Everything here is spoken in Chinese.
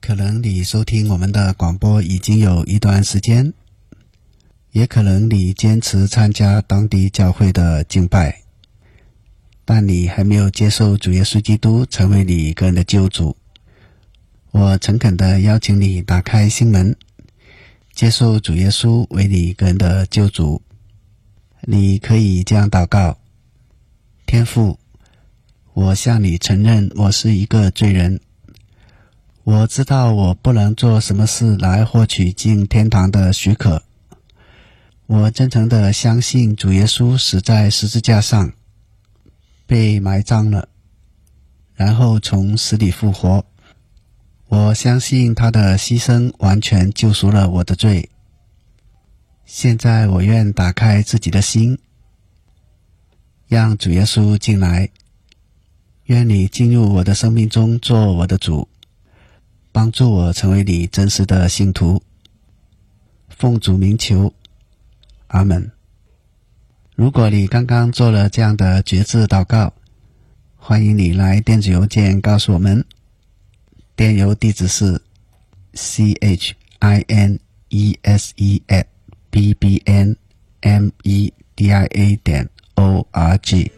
可能你收听我们的广播已经有一段时间，也可能你坚持参加当地教会的敬拜，但你还没有接受主耶稣基督成为你个人的救主。我诚恳地邀请你打开心门，接受主耶稣为你个人的救主。你可以这样祷告：天父，我向你承认我是一个罪人，我知道我不能做什么事来获取进天堂的许可。我真诚地相信主耶稣死在十字架上，被埋葬了，然后从死里复活。我相信他的牺牲完全救赎了我的罪。现在我愿打开自己的心，让主耶稣进来。愿你进入我的生命中做我的主，帮助我成为你真实的信徒。奉主名求，阿们。如果你刚刚做了这样的决志祷告，欢迎你来电子邮件告诉我们。电邮地址是 CHINESE@bbnmedia.org。